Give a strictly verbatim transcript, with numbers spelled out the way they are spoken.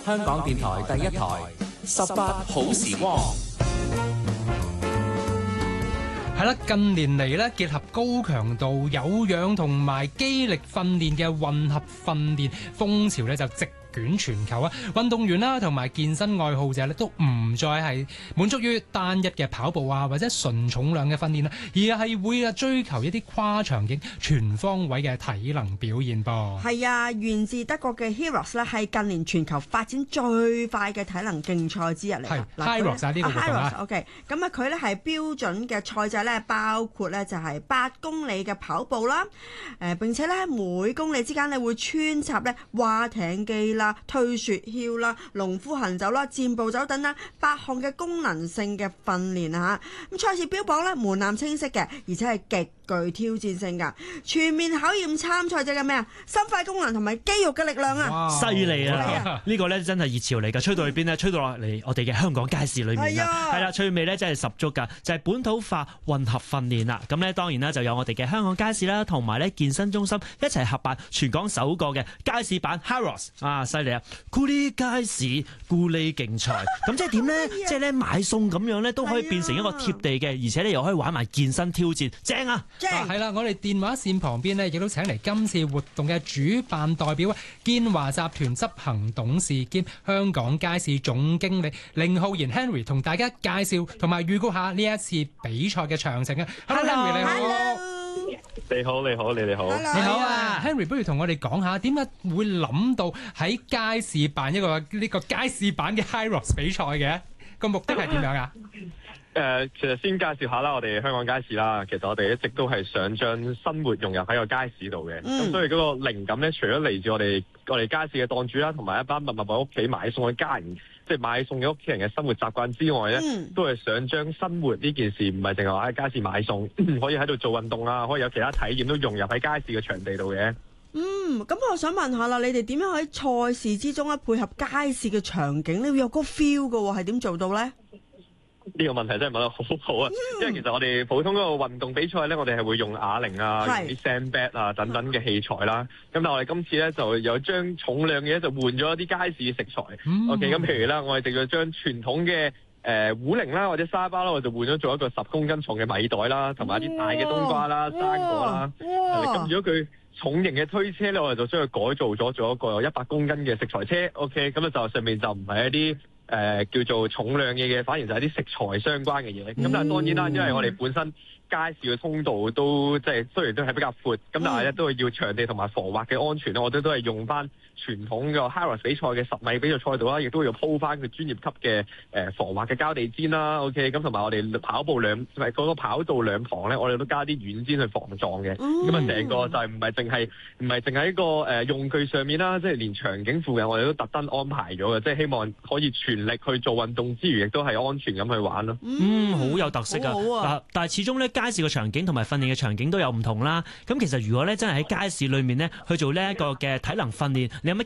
香港電台第一台十八好時光。 係啦，近年嚟咧，結合高強度有氧同埋肌力訓練嘅混合訓練風潮咧，就席捲全球啊！運動員啦同埋健身愛好者咧，都唔再係滿足於單一嘅跑步啊或者純重量嘅訓練啦，而係會啊追求一啲跨場景、全方位嘅體能表現噃。 係啊，源自德國嘅 Heroes 咧，係近年全球發展最快嘅體能競賽之一嚟。 係 Heroes 啊，呢個活動啊。 OK， 咁啊佢咧係標準嘅賽制咧，包括咧就係八公里嘅跑步啦，誒並且咧每公里之間咧會穿插咧划艇機啦、推雪橇啦、農夫行走啦、箭步走等啦，八項嘅功能性嘅訓練啊嚇。咁賽事標榜咧門檻清晰嘅，而且係極具挑戰性㗎，全面考驗參賽者嘅咩啊？心肺功能同埋肌肉嘅力量啊！ 犀利啊！呢個咧真係熱潮嚟㗎，吹到去邊呢？吹到落嚟我哋嘅香港街市裏面啊！係啦，趣味咧真係十足㗎，就係本土化混合訓練啦。咁咧當然啦，就有我哋嘅香港街市啦，同埋咧健身中心一齊合辦全港首個嘅街市版 Heroes 啊！犀利啊！咕哩街市咕哩競賽，咁即係點咧？即係咧買餸咁樣咧都可以變成一個貼地嘅，而且咧又可以玩埋健身挑戰，正啊！ 係啦、啊，我哋電話線旁邊呢，亦都請嚟今次活動嘅主辦代表建華集團執行董事兼香港街市總經理凌浩然 Henry 同大家介紹同埋預告下呢一次比賽嘅詳情啊 ！Hello Henry 你好。 你好，你好，你哋好， 你好啊 ，Henry， 不如同我哋講下點解會諗到喺街市辦一個呢、呢個街市版嘅 Heroes 比賽嘅個目的係點樣啊？ 誒、呃，其實先介紹下啦，我哋香港街市啦，其實我哋一直都係想將生活融入喺個街市度嘅，咁、嗯、所以嗰個靈感咧，除咗嚟自我哋我哋街市嘅檔主啦，同埋一班默默喺屋企買餸嘅家人，即係買餸嘅屋企人嘅生活習慣之外咧，嗯、都係想將生活呢件事唔係淨係話喺街市買餸，可以喺度做運動啊，可以有其他體驗都融入喺街市嘅場地度嘅。 嗯，咁我想問下啦，你哋點樣喺賽事之中咧配合街市嘅場景咧，會有個 feel 嘅喎，係點做到咧？ 呢個問題真係問得好好啊！嗯、因為其實我哋普通嗰個運動比賽咧，我哋係會用啞鈴啊、用啲 sandbag 啊等等嘅器材啦。咁但係我哋今次咧就有將重量嘅嘢就換咗一啲街市嘅食材。嗯、OK，咁譬如啦，我哋就要將傳統嘅誒壺鈴啦或者沙包啦，我就換咗做一個十公斤重嘅米袋啦，同埋一啲大嘅冬瓜啦、生果啦。咁如果佢重型嘅推車咧，我哋就將佢改造咗做一個一百公斤嘅食材車。OK，咁啊就上面就唔係一啲誒、呃、叫做重量嘅嘢，反而就係啲食材相關嘅嘢。咁、嗯、但係當然啦，因為我哋本身街市嘅通道都即係雖然都係比較闊，咁、嗯、但係咧都係要場地同埋防滑嘅安全咧，我哋都係用翻傳統嘅 Heroes 比賽嘅十米比賽賽道啦，亦都要鋪翻佢專業級嘅誒防滑嘅膠地氈啦。OK，咁同埋我哋跑步兩唔係嗰個跑道兩旁咧，我哋都加啲軟氈去防撞嘅。咁啊成個就係唔係淨係唔係淨係一個誒、呃、用具上面啦，即係連場景附近我哋都特登安排咗嘅，即係希望可以全力去做運動之餘，亦都係安全咁去玩咯。 嗯，好有特色啊！嗱、啊，但係始終咧街市嘅場景同埋訓練嘅場景都有唔同啦。咁其實如果咧真係喺街市裏面咧去做呢一個嘅體能訓練，你有乜